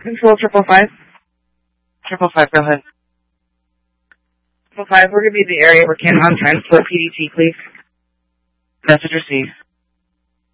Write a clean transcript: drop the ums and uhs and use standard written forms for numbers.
Control 555. 555, go ahead. 555, we're going to be in the area. We're Canton on time for PDT, please. Message received.